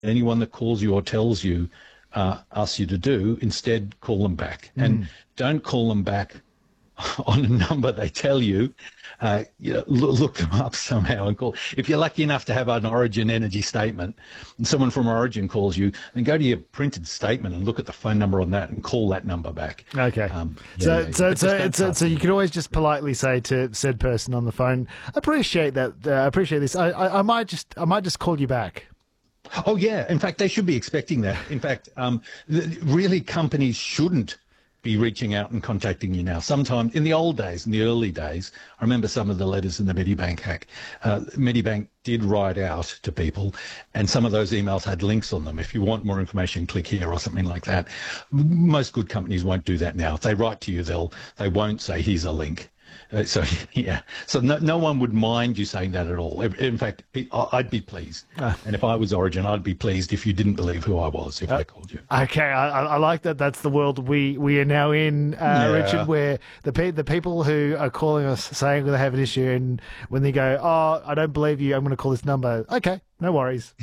anyone that calls you or tells you, asks you to do, instead call them back. And don't call them back on a number they tell you. Look them up somehow and call. If you're lucky enough to have an Origin energy statement and someone from Origin calls you, then go to your printed statement and look at the phone number on that and call that number back. Okay. So you can always just politely say to said person on the phone, appreciate that. Appreciate this. I might just call you back. Oh, yeah. In fact, they should be expecting that. In fact, really, companies shouldn't be reaching out and contacting you now. Sometimes, in the old days, in the early days, I remember some of the letters in the Medibank hack. Medibank did write out to people, and some of those emails had links on them. If you want more information, click here or something like that. Most good companies won't do that now. If they write to you, they won't say, here's a link. So no one would mind you saying that at all. In fact, I'd be pleased. And if I was Origin, I'd be pleased if you didn't believe who I was, if I called you. Okay, I like that. That's the world we are now in, Richard, where the people who are calling us saying they have an issue, and when they go, oh, I don't believe you, I'm going to call this number. Okay, no worries.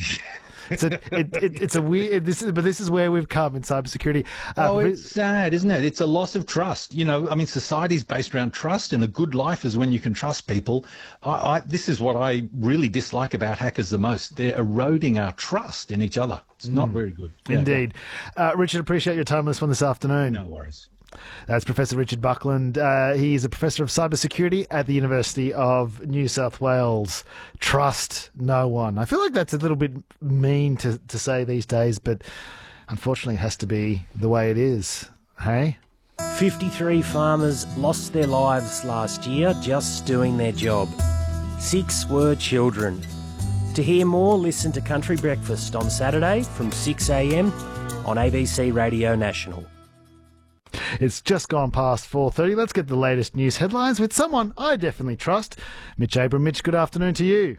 It's a weird. This is where we've come in cybersecurity. It's sad, isn't it? It's a loss of trust. Society's based around trust, and a good life is when you can trust people. This is what I really dislike about hackers the most. They're eroding our trust in each other. It's not very good. Indeed. Richard, appreciate your time on this one this afternoon. No worries. That's Professor Richard Buckland. He is a professor of cybersecurity at the University of New South Wales. Trust no one. I feel like that's a little bit mean to say these days, but unfortunately it has to be the way it is. Hey? 53 farmers lost their lives last year just doing their job. 6 were children. To hear more, listen to Country Breakfast on Saturday from 6 a.m. on ABC Radio National. It's just gone past 4:30. Let's get the latest news headlines with someone I definitely trust. Mitch Abram. Mitch, good afternoon to you.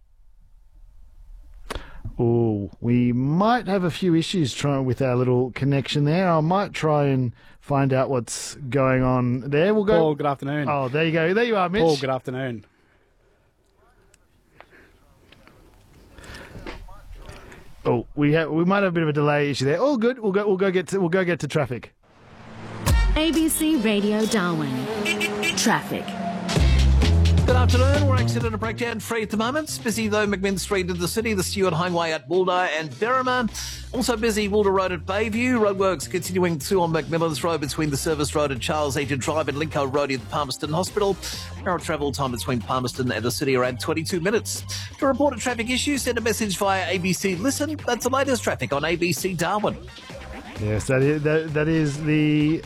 Oh, we might have a few issues with our little connection there. I might try and find out what's going on there. We'll go. Paul, good afternoon. Oh, there you go. There you are, Mitch. Paul, good afternoon. Oh, we might have a bit of a delay issue there. All good. We'll go get to traffic. ABC Radio Darwin. Traffic. Good afternoon. We're accident and breakdown free at the moment. Busy though McMinn Street in the city, the Stewart Highway at Boulder and Berrima. Also busy Boulder Road at Bayview. Roadworks continuing too on McMillan's Road between the Service Road and Charles Eaton Drive and Lincoln Road at Palmerston Hospital. Current travel time between Palmerston and the city around 22 minutes. To report a traffic issue, send a message via ABC Listen. That's the latest traffic on ABC Darwin. Yes, that is the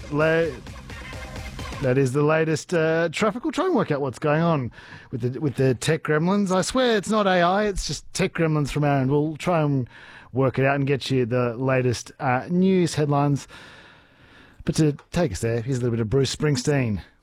latest traffic. We'll try and work out what's going on with the tech gremlins. I swear it's not AI, it's just tech gremlins from our end. We'll try and work it out and get you the latest news headlines. But to take us there, here's a little bit of Bruce Springsteen.